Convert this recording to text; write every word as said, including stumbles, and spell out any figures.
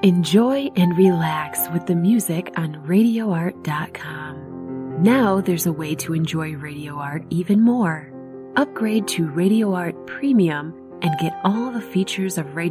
Enjoy and relax with the music on radio art dot com. Now there's a way to enjoy Radio Art even more. Upgrade to Radio Art Premium and get all the features of Radio